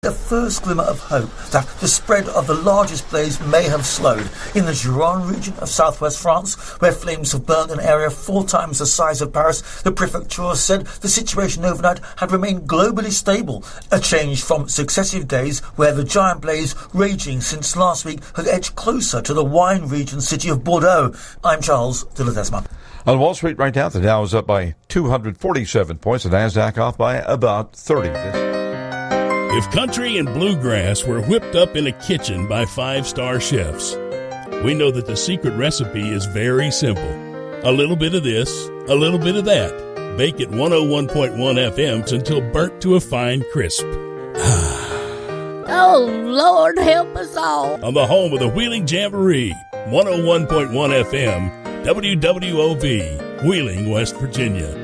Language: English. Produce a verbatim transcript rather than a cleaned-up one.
The first glimmer of hope that the spread of the largest blaze may have slowed. In the Gironde region of southwest France, where flames have burned an area four times the size of Paris, the prefecture said the situation overnight had remained globally stable, a change from successive days where the giant blaze raging since last week had edged closer to the wine region city of Bordeaux. I'm Charles de Ledesma. On Wall Street right now, the Dow is up by two hundred forty-seven points, the NASDAQ off by about thirty. If country and bluegrass were whipped up in a kitchen by five-star chefs, we know that the secret recipe is very simple. A little bit of this, a little bit of that. Bake at one oh one point one F M until burnt to a fine crisp. Oh, Lord, help us all. On the home of the Wheeling Jamboree, one oh one point one F M, W W O V, Wheeling, West Virginia.